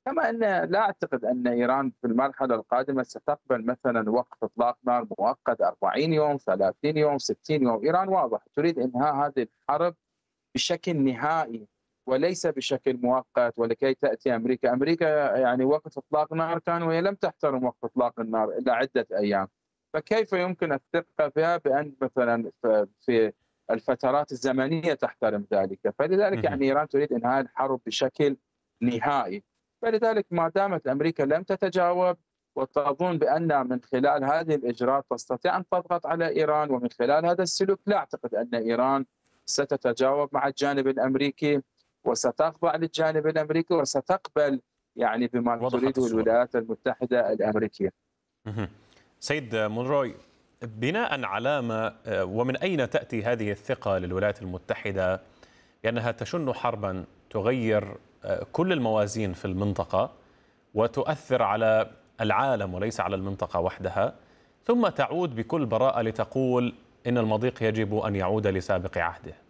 كما أن لا أعتقد أن إيران في المرحلة القادمة ستقبل مثلا وقف إطلاق نار مؤقت 40 يوم، 30 يوم، 60 يوم. إيران واضح تريد إنهاء هذه الحرب بشكل نهائي وليس بشكل مؤقت، ولكي تأتي أمريكا يعني وقف إطلاق نار كان وهي لم تحترم وقف إطلاق النار إلا عدة أيام. فكيف يمكن الثقة بها بأن مثلا في الفترات الزمنية تحترم ذلك؟ فلذلك مهم. يعني إيران تريد إنهاء الحرب بشكل نهائي. فلذلك ما دامت أمريكا لم تتجاوب وتظن بأن من خلال هذه الإجراءات تستطيع أن تضغط على إيران، ومن خلال هذا السلوك لا أعتقد أن إيران ستتجاوب مع الجانب الأمريكي وستخضع للجانب الأمريكي وستقبل يعني بما وضحت تريده الصورة. الولايات المتحدة الأمريكية. مهم. سيد مونروي، بناء على ما ومن أين تأتي هذه الثقة للولايات المتحدة بأنها تشن حربا تغير كل الموازين في المنطقة وتؤثر على العالم وليس على المنطقة وحدها، ثم تعود بكل براءة لتقول إن المضيق يجب أن يعود لسابق عهده؟